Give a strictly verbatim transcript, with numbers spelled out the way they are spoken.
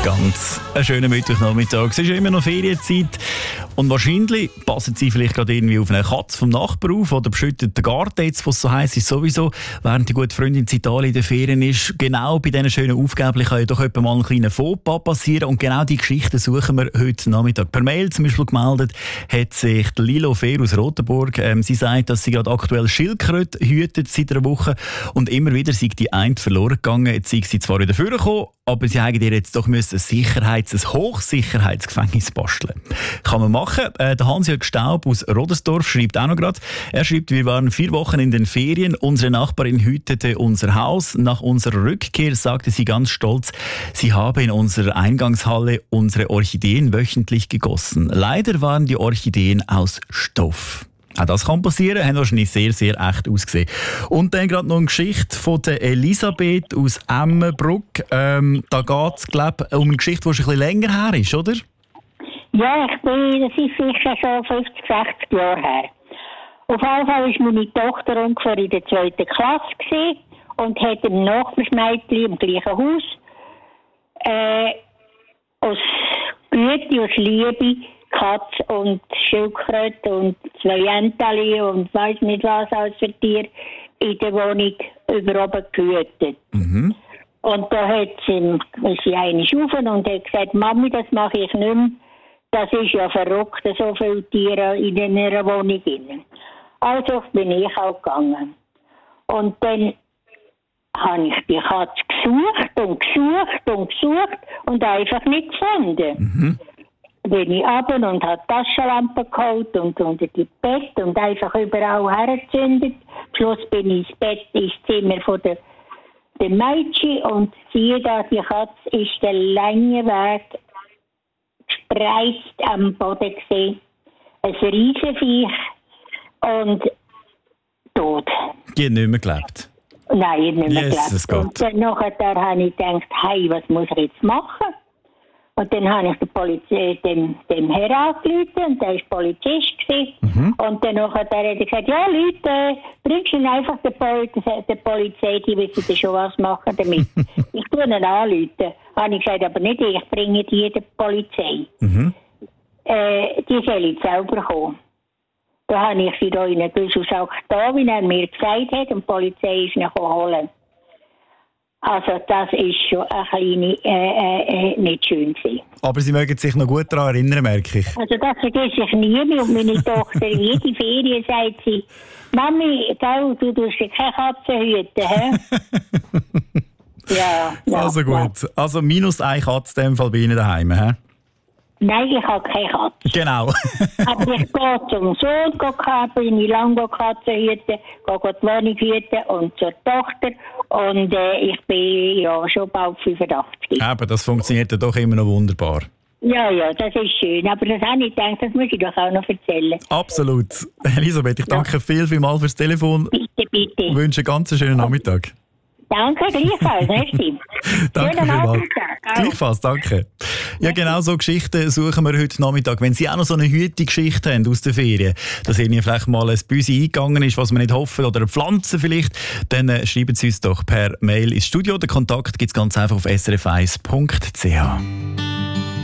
Ganz ein schöner Mittwochnachmittag. Es ist ja immer noch Ferienzeit und wahrscheinlich passen Sie vielleicht gerade irgendwie auf eine Katze vom Nachbar auf oder beschüttet den Garten jetzt, was so heisst ist sowieso, während die gute Freundin in Italien in den Ferien ist. Genau bei diesen schönen Aufgaben kann ja doch etwa mal ein kleiner Fauxpas passieren und genau die Geschichten suchen wir heute Nachmittag. Per Mail zum Beispiel gemeldet hat sich Lilo Fehr aus Rotenburg. Ähm, sie sagt, dass sie gerade aktuell Schildkröte hütet seit einer Woche und immer wieder sei die eine verloren gegangen. Jetzt sei sie zwar wieder vorgekommen, aber sie haben ihr jetzt doch müssen ein Sicherheits-, ein Hochsicherheitsgefängnis basteln. Kann man machen. Äh, der Hans-Jörg Staub aus Rodersdorf schreibt auch noch gerade. Er schreibt, wir waren vier Wochen in den Ferien. Unsere Nachbarin hütete unser Haus. Nach unserer Rückkehr sagte sie ganz stolz, sie habe in unserer Eingangshalle unsere Orchideen wöchentlich gegossen. Leider waren die Orchideen aus Stoff. Auch das kann passieren, haben wahrscheinlich sehr, sehr echt ausgesehen. Und dann gerade noch eine Geschichte von der Elisabeth aus Emmenbruck. Ähm, da geht es, glaube ich, um eine Geschichte, die schon ein bisschen länger her ist, oder? Ja, ich bin, das ist sicher schon fünfzig, sechzig Jahre her. Auf jeden Fall war meine Tochter ungefähr in der zweiten Klasse gewesen und hat ein Nachbarsmädchen im gleichen Haus äh, aus Güte, aus Liebe Katz und Schildkröte und zwei Enteli und weiss nicht was als für Tiere in der Wohnung über oben gehütet. Mhm. Und da hat sie, ist sie einmal rauf und hat gesagt, Mami, das mache ich nicht mehr. Das ist ja verrückt, so viele Tiere in einer Wohnung. Also bin ich auch gegangen. Und dann habe ich die Katze gesucht und gesucht und gesucht und einfach nicht gefunden. Mhm. Bin ich runter und habe Taschenlampe geholt und unter die Bett und einfach überall hergezündet. Am Schluss bin ich ins Bett, ins Zimmer von der, der Mädchen und siehe da, die Katze ist den langen Weg gespreizt am Boden gesehen. Ein Riesenviech und tot. Die hat nicht mehr gelebt? Nein, nicht mehr Jesus gelebt. Und dann nachher habe ich gedacht, hey, was muss ich jetzt machen? Und dann habe ich den, Polizei, dem, dem Herrn angerufen und der war Polizist. Mhm. Und dann hat er gesagt, ja Leute, bringst du ihn einfach der, Pol- der Polizei, die wissen ja schon was machen damit. Ich tue ihn anrufen. Habe ich gesagt, aber nicht ich, bringe die der Polizei. Mhm. Äh, die soll jetzt selber kommen. Da habe ich sie da in einen Büschelsack da, wie er mir gesagt hat, und die Polizei ist ihn holen. Also das ist schon eine kleine, äh, äh, nicht schön gewesen. Aber Sie mögen sich noch gut daran erinnern, merke ich. Also das vergesse ich nie mehr. Und meine Tochter, jede Ferien sagt sie, Mami, gell, du tust ja keine Katze hüten, hä? ja, ja. Also gut. Ja. Also minus eine Katze in dem Fall bei Ihnen daheim, hä? Nein, ich habe keine Katze. Genau. Aber ich gehe zum Sohn, gehe bin ich lange Katzen hüten, gehe die Wohnung hüten und zur Tochter. Und äh, ich bin ja schon bald fünfundachtzig. Aber das funktioniert ja doch immer noch wunderbar. Ja, ja, das ist schön. Aber das habe ich gedacht, das muss ich doch auch noch erzählen. Absolut. Elisabeth, ich danke ja. viel, viel mal fürs Telefon. Bitte, bitte. Ich wünsche einen ganz schönen Nachmittag. Danke, gleichfalls. Merci. Danke vielmals. Gleichfalls, danke. Ja, genau so Geschichten suchen wir heute Nachmittag. Wenn Sie auch noch so eine Hüte-Geschichte haben aus den Ferien, dass Ihnen vielleicht mal ein Büsi eingegangen ist, was wir nicht hoffen, oder eine Pflanze vielleicht, dann äh, schreiben Sie uns doch per Mail ins Studio. Den Kontakt gibt es ganz einfach auf s r f eins punkt c h.